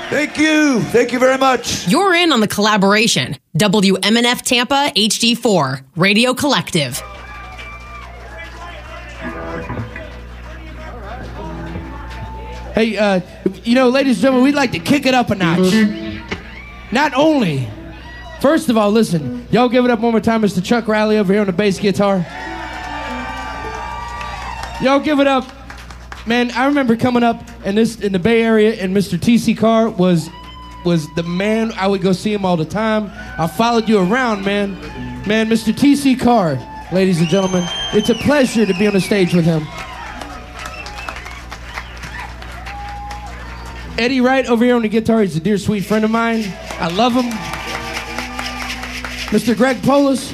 Thank you. Thank you very much. You're in on the collaboration. WMNF Tampa HD4 Radio Collective. Hey, ladies and gentlemen, we'd like to kick it up a notch. Not only, first of all, listen, y'all give it up one more time, Mr. Chuck Riley over here on the bass guitar. Y'all give it up. Man, I remember coming up in the Bay Area, and Mr. T.C. Carr was the man. I would go see him all the time. I followed you around, man. Man, Mr. T.C. Carr, ladies and gentlemen, it's a pleasure to be on the stage with him. Eddie Wright over here on the guitar, he's a dear, sweet friend of mine. I love him. Mr. Greg Polis.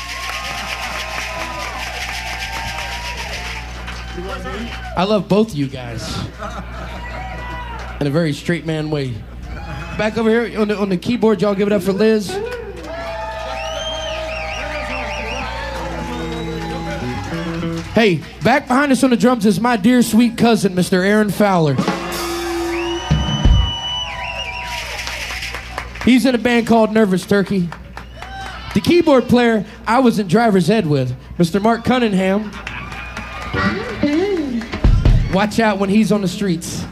I love both of you guys. In a very straight man way. Back over here on the keyboard, y'all give it up for Liz. Hey, back behind us on the drums is my dear, sweet cousin, Mr. Aaron Fowler. He's in a band called Nervous Turkey. The keyboard player I was in driver's ed with, Mr. Mark Cunningham. Watch out when he's on the streets.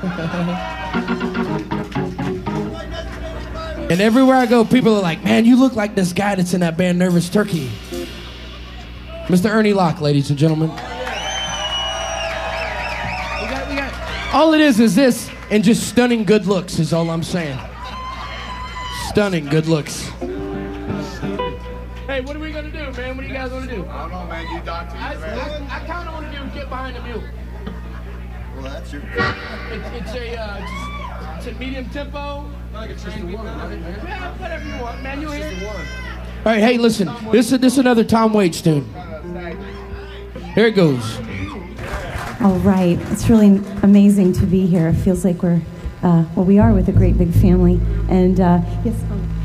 And everywhere I go, people are like, man, you look like this guy that's in that band Nervous Turkey. Mr. Ernie Locke, ladies and gentlemen. All it is this, and just stunning good looks is all I'm saying. Stunning good looks. Hey, what are we gonna do, man? What do you guys want to do? I don't know, man. You doctor. I kind of want to do Get Behind the Mule. Well, that's your. It's a medium tempo. Like a train one. Yeah, whatever you want, man. You hear it? All right, hey, listen. This is another Tom Waits tune. Here it goes. All right, it's really amazing to be here. It feels like we are with a great big family. And yes.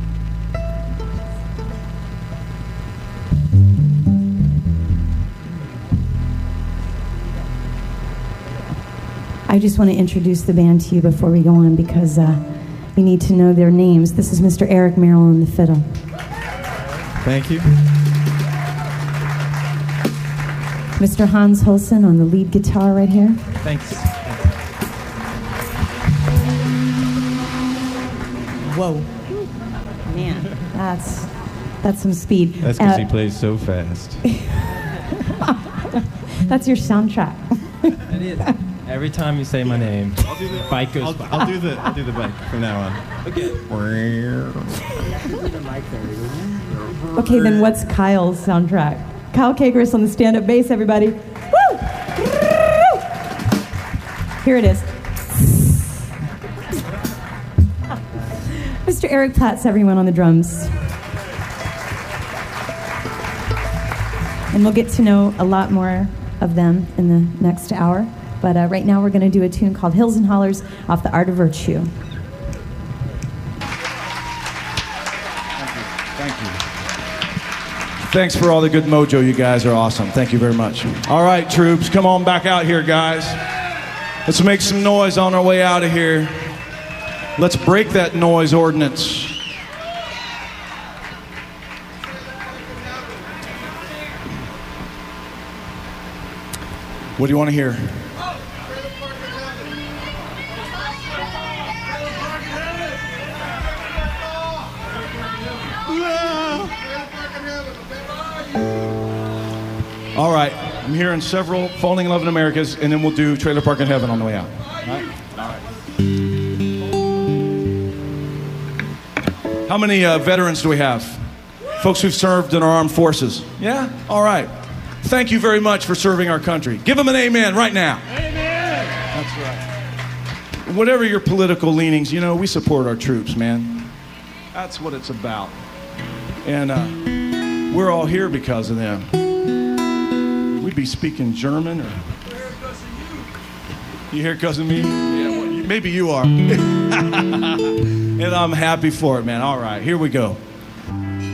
I just want to introduce the band to you before we go on because we need to know their names. This is Mr. Eric Merrill on the fiddle. Thank you. Mr. Hans Holsen on the lead guitar right here. Thanks. Whoa. Man, that's some speed. That's because he plays so fast. That's your soundtrack. It is. Every time you say my name, bike goes by. I'll do the bike from now on. Okay. Okay, then what's Kyle's soundtrack? Kyle Kagris on the stand-up bass, everybody. Woo! Here it is. Mr. Eric Platts, everyone, on the drums. And we'll get to know a lot more of them in the next hour. But right now we're going to do a tune called Hills and Hollers off the Art of Virtue. Thank you. Thanks for all the good mojo. You guys are awesome. Thank you very much. All right, troops, come on back out here, guys. Let's make some noise on our way out of here. Let's break that noise ordinance. What do you want to hear? All right, I'm hearing several Falling in Love in Americas, and then we'll do Trailer Park in Heaven on the way out. All right? All right. How many veterans do we have? Folks who've served in our armed forces? Yeah? All right. Thank you very much for serving our country. Give them an amen right now. Amen. That's right. Whatever your political leanings, we support our troops, man. That's what it's about. And we're all here because of them. We'd be speaking German or... You here because of me? Yeah, well, maybe you are. And I'm happy for it, man. All right, here we go.